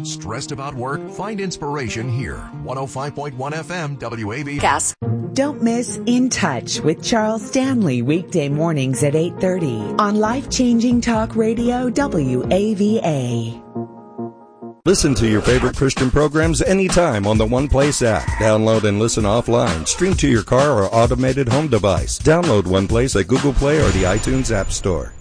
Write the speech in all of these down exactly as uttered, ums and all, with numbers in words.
Stressed about work? Find inspiration here. one oh five point one F M W A B. Gas. Don't miss In Touch with Charles Stanley weekday mornings at eight thirty on Life-Changing Talk Radio W A V A. Listen to your favorite Christian programs anytime on the One Place app. Download and listen offline. Stream to your car or automated home device. Download One Place at Google Play or the iTunes App Store.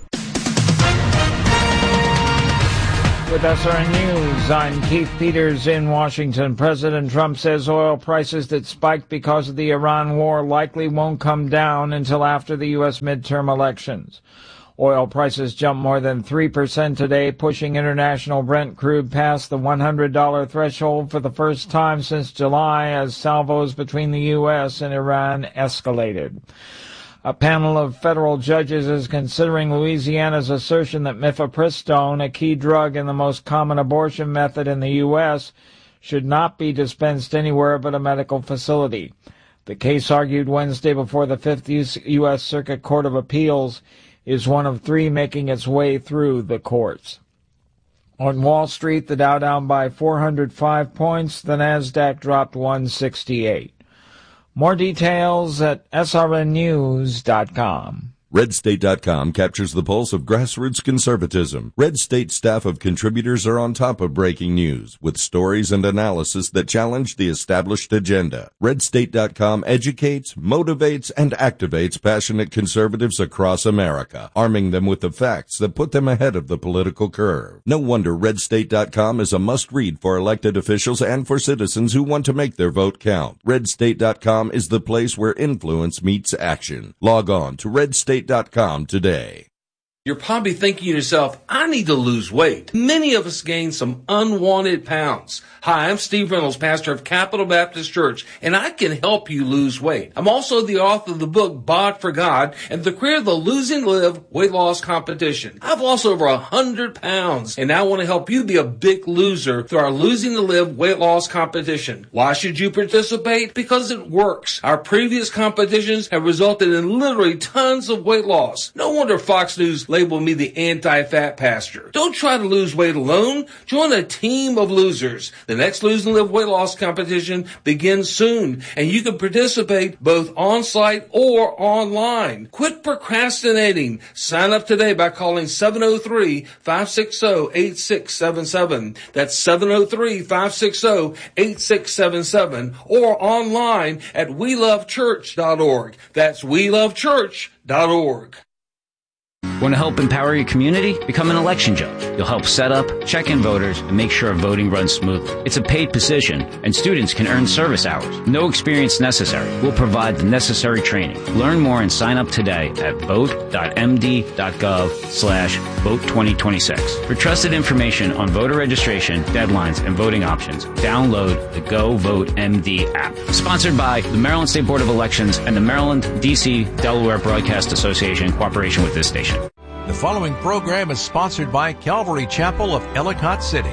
With S R N News, I'm Keith Peters in Washington. President Trump says oil prices that spiked because of the Iran war likely won't come down until after the U S midterm elections. Oil prices jumped more than three percent today, pushing international Brent crude past the one hundred dollars threshold for the first time since July as salvos between the U S and Iran escalated. A panel of federal judges is considering Louisiana's assertion that mifepristone, a key drug in the most common abortion method in the U S, should not be dispensed anywhere but a medical facility. The case, argued Wednesday before the Fifth U S Circuit Court of Appeals, is one of three making its way through the courts. On Wall Street, the Dow down by four hundred five points, the Nasdaq dropped one sixty-eight. More details at S R N news dot com. Red State dot com captures the pulse of grassroots conservatism. Red State staff of contributors are on top of breaking news with stories and analysis that challenge the established agenda. Red State dot com educates, motivates, and activates passionate conservatives across America, arming them with the facts that put them ahead of the political curve. No wonder Red State dot com is a must-read for elected officials and for citizens who want to make their vote count. Red State dot com is the place where influence meets action. Log on to Red State dot com today. You're probably thinking to yourself, I need to lose weight. Many of us gain some unwanted pounds. Hi, I'm Steve Reynolds, pastor of Capital Baptist Church, and I can help you lose weight. I'm also the author of the book, Bod for God, and the creator of the Losing Live weight loss competition. I've lost over one hundred pounds, and now I want to help you be a big loser through our Losing to Live weight loss competition. Why should you participate? Because it works. Our previous competitions have resulted in literally tons of weight loss. No wonder Fox News labeled me the anti-fat pastor. Don't try to lose weight alone. Join a team of losers. The next Lose and Live weight loss competition begins soon, and you can participate both on-site or online. Quit procrastinating. Sign up today by calling seven oh three, five six zero, eight six seven seven. That's seven oh three, five six zero, eight six seven seven, or online at we love church dot org. That's we love church dot org. Want to help empower your community? Become an election judge. You'll help set up, check in voters, and make sure voting runs smoothly. It's a paid position, and students can earn service hours. No experience necessary. We'll provide the necessary training. Learn more and sign up today at vote dot m d dot gov slash vote twenty twenty-six. For trusted information on voter registration, deadlines, and voting options, download the Go Vote M D app. Sponsored by the Maryland State Board of Elections and the Maryland, D C, Delaware Broadcast Association in cooperation with this station. The following program is sponsored by Calvary Chapel of Ellicott City.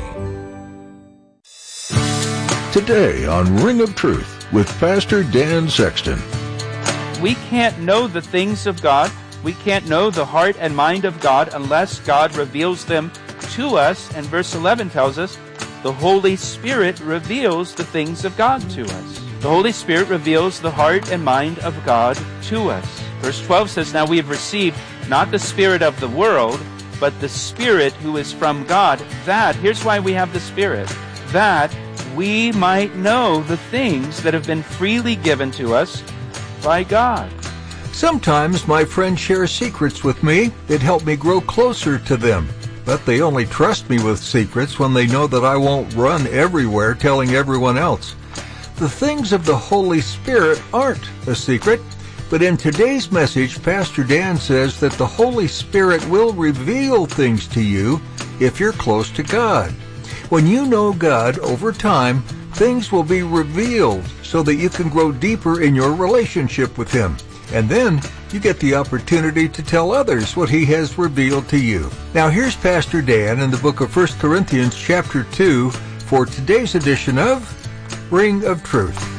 Today on Ring of Truth with Pastor Dan Sexton. We can't know the things of God. We can't know the heart and mind of God unless God reveals them to us. And verse eleven tells us the Holy Spirit reveals the things of God to us. The Holy Spirit reveals the heart and mind of God to us. Verse twelve says, now we have received not the spirit of the world, but the Spirit who is from God, that, here's why we have the Spirit, that we might know the things that have been freely given to us by God. Sometimes my friends share secrets with me that help me grow closer to them, but they only trust me with secrets when they know that I won't run everywhere telling everyone else. The things of the Holy Spirit aren't a secret. But in today's message, Pastor Dan says that the Holy Spirit will reveal things to you if you're close to God. When you know God over time, things will be revealed so that you can grow deeper in your relationship with Him. And then you get the opportunity to tell others what He has revealed to you. Now here's Pastor Dan in the book of First Corinthians chapter two for today's edition of Ring of Truth.